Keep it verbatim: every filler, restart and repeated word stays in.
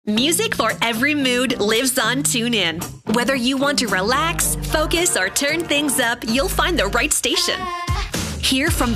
Music for every mood lives on TuneIn. Whether you want to relax, focus, or turn things up, you'll find the right station. Hear from